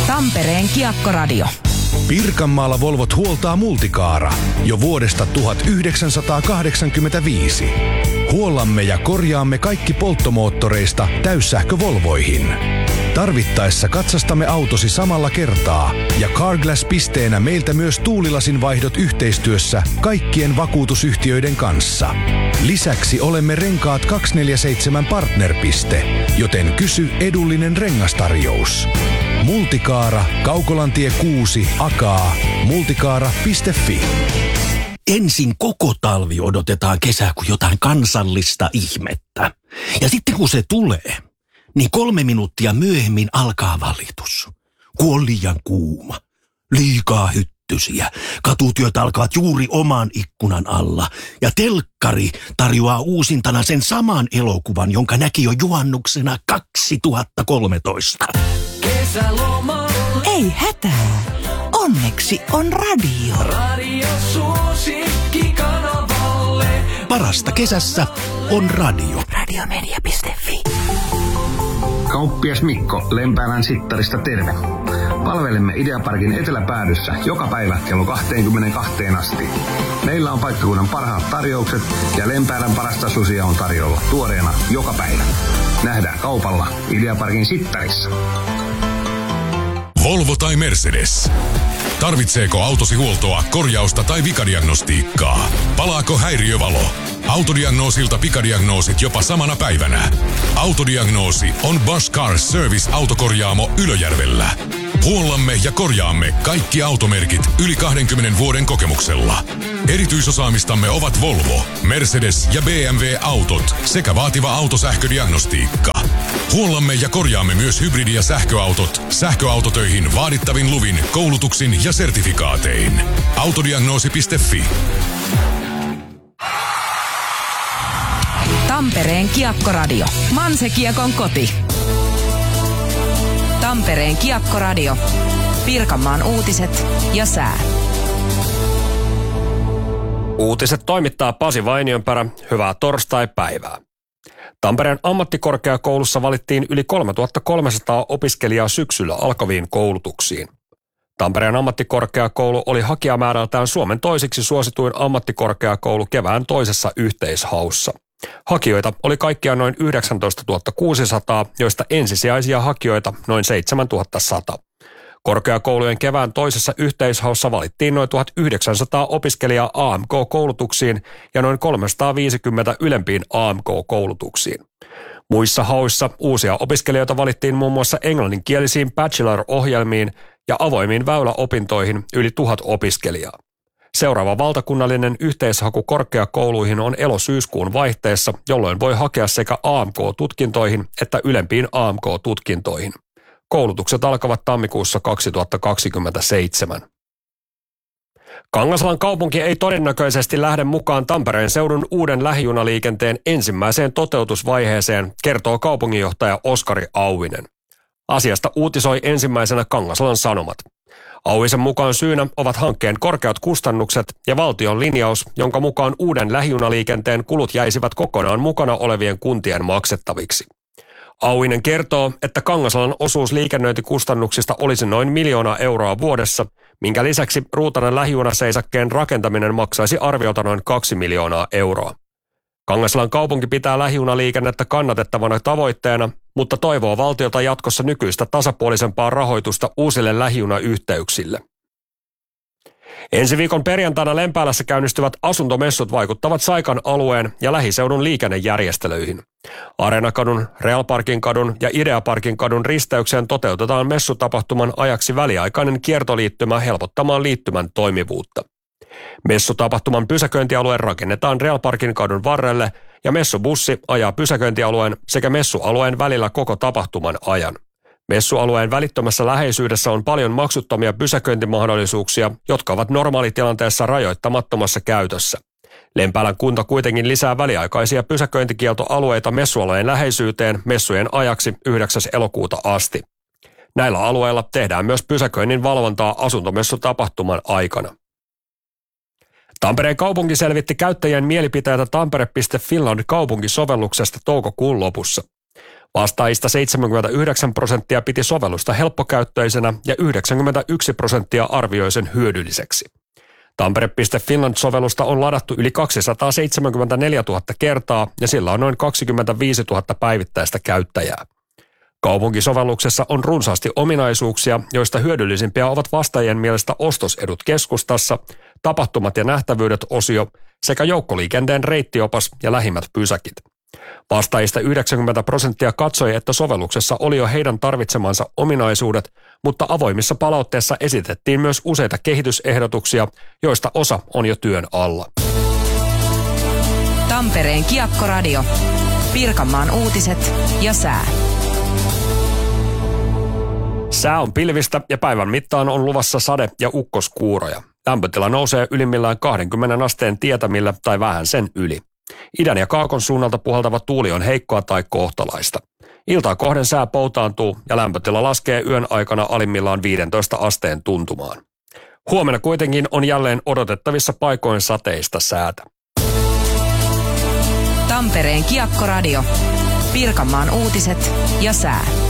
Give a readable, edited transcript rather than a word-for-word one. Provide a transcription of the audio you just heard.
Tampereen Kiekkoradio. Pirkanmaalla Volvot huoltaa Multicaara jo vuodesta 1985. Huollamme ja korjaamme kaikki polttomoottoreista täyssähkövolvoihin. Tarvittaessa katsastamme autosi samalla kertaa ja Carglass-pisteenä meiltä myös tuulilasin vaihdot yhteistyössä kaikkien vakuutusyhtiöiden kanssa. Lisäksi olemme Renkaat 247 partnerpiste, joten kysy edullinen rengastarjous. Multicaara, Kaukolantie 6, Akaa, multicaara.fi. Ensin koko talvi odotetaan kesää kuin jotain kansallista ihmettä. Ja sitten kun se tulee, niin 3 minuuttia myöhemmin alkaa valitus. Kun on liian kuuma, liikaa hyttysiä, katutyöt alkavat juuri oman ikkunan alla. Ja telkkari tarjoaa uusintana sen saman elokuvan, jonka näki jo juhannuksena 2013. Kesäloma. Ei hätää. Onneksi on radio. Radio suosikki kanavalle. Parasta kesässä on radio. Radiomedia.fi. Kauppias Mikko Lempäälän Sittarista terve. Palvelemme Ideaparkin eteläpäädyssä joka päivä kello 22 asti. Meillä on paikkakunnan parhaat tarjoukset ja Lempäälän parasta susia on tarjolla tuoreena joka päivä. Nähdään kaupalla Ideaparkin Sittarissa. Volvo tai Mercedes. Tarvitseeko autosi huoltoa, korjausta tai vikadiagnostiikkaa? Palaako häiriövalo? Autodiagnoosilta pikadiagnoosit jopa samana päivänä. Autodiagnoosi on Bosch Car Service autokorjaamo Ylöjärvellä. Huollamme ja korjaamme kaikki automerkit yli 20 vuoden kokemuksella. Erityisosaamistamme ovat Volvo, Mercedes ja BMW-autot sekä vaativa autosähködiagnostiikka. Huollamme ja korjaamme myös hybridi- ja sähköautot sähköautotöihin vaadittavin luvin, koulutuksin ja sertifikaatein. Autodiagnoosi.fi. Tampereen Kiekkoradio. Manse-Kiekon koti. Tampereen Kiekkoradio. Pirkanmaan uutiset ja sää. Uutiset toimittaa Pasi Vainionperä. Hyvää torstai-päivää. Tampereen ammattikorkeakoulussa valittiin yli 3300 opiskelijaa syksyllä alkaviin koulutuksiin. Tampereen ammattikorkeakoulu oli hakijamäärältään Suomen toiseksi suosituin ammattikorkeakoulu kevään toisessa yhteishaussa. Hakijoita oli kaikkiaan noin 19 600, joista ensisijaisia hakijoita noin 7100. Korkeakoulujen kevään toisessa yhteishaussa valittiin noin 1900 opiskelijaa AMK-koulutuksiin ja noin 350 ylempiin AMK-koulutuksiin. Muissa hauissa uusia opiskelijoita valittiin muun muassa englanninkielisiin bachelor-ohjelmiin ja avoimiin väyläopintoihin yli 1000 opiskelijaa. Seuraava valtakunnallinen yhteishaku korkeakouluihin on elo-syyskuun vaihteessa, jolloin voi hakea sekä AMK-tutkintoihin että ylempiin AMK-tutkintoihin. Koulutukset alkavat tammikuussa 2027. Kangasalan kaupunki ei todennäköisesti lähde mukaan Tampereen seudun uuden lähijunaliikenteen ensimmäiseen toteutusvaiheeseen, kertoo kaupunginjohtaja Oskari Auvinen. Asiasta uutisoi ensimmäisenä Kangasalan Sanomat. Auvisen mukaan syynä ovat hankkeen korkeat kustannukset ja valtion linjaus, jonka mukaan uuden lähijunaliikenteen kulut jäisivät kokonaan mukana olevien kuntien maksettaviksi. Auvinen kertoo, että Kangasalan osuus liikennöintikustannuksista olisi noin 1 miljoonaa euroa vuodessa, minkä lisäksi Ruutanen lähijunaseisakkeen rakentaminen maksaisi arviolta noin 2 miljoonaa euroa. Kangasalan kaupunki pitää lähijunaliikennettä kannatettavana tavoitteena, mutta toivoo valtiolta jatkossa nykyistä tasapuolisempaa rahoitusta uusille lähijunayhteyksille. Ensi viikon perjantaina Lempäälässä käynnistyvät asuntomessut vaikuttavat Saikan alueen ja lähiseudun liikennejärjestelyihin. Areenakadun, Realparkin kadun ja Ideaparkin kadun risteykseen toteutetaan messutapahtuman ajaksi väliaikainen kiertoliittymä helpottamaan liittymän toimivuutta. Messutapahtuman pysäköintialue rakennetaan Realparkin kadun varrelle ja messubussi ajaa pysäköintialueen sekä messualueen välillä koko tapahtuman ajan. Messualueen välittömässä läheisyydessä on paljon maksuttomia pysäköintimahdollisuuksia, jotka ovat normaalitilanteessa rajoittamattomassa käytössä. Lempäälän kunta kuitenkin lisää väliaikaisia pysäköintikieltoalueita messualueen läheisyyteen messujen ajaksi 9. elokuuta asti. Näillä alueilla tehdään myös pysäköinnin valvontaa asuntomessutapahtuman aikana. Tampereen kaupunki selvitti käyttäjien mielipiteitä Tampere.Finland kaupunkisovelluksesta toukokuun lopussa. Vastaajista 79% piti sovellusta helppokäyttöisenä ja 91% arvioi sen hyödylliseksi. Tampere.Finland-sovellusta on ladattu yli 274 000 kertaa ja sillä on noin 25 000 päivittäistä käyttäjää. Kaupunkisovelluksessa on runsaasti ominaisuuksia, joista hyödyllisimpiä ovat vastaajien mielestä ostosedut keskustassa, tapahtumat ja nähtävyydet-osio sekä joukkoliikenteen reittiopas ja lähimmät pysäkit. Vastaajista 90% katsoi, että sovelluksessa oli jo heidän tarvitsemansa ominaisuudet, mutta avoimissa palautteissa esitettiin myös useita kehitysehdotuksia, joista osa on jo työn alla. Tampereen Kiekko-radio. Pirkanmaan uutiset ja sää. Sää on pilvistä ja päivän mittaan on luvassa sade- ja ukkoskuuroja. Lämpötila nousee ylimmillään 20 asteen tietämillä tai vähän sen yli. Idän ja kaakon suunnalta puhaltava tuuli on heikkoa tai kohtalaista. Iltaa kohden sää poutaantuu ja lämpötila laskee yön aikana alimmillaan 15 asteen tuntumaan. Huomenna kuitenkin on jälleen odotettavissa paikoin sateista säätä. Tampereen Kiekko-radio. Pirkanmaan uutiset ja sää.